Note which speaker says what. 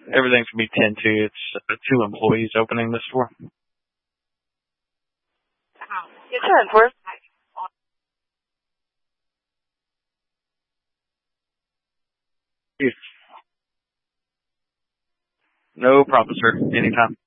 Speaker 1: Everything's gonna be 10 to. It's 2 employees opening the store.
Speaker 2: Yes, sir.
Speaker 1: No problem, sir. Anytime.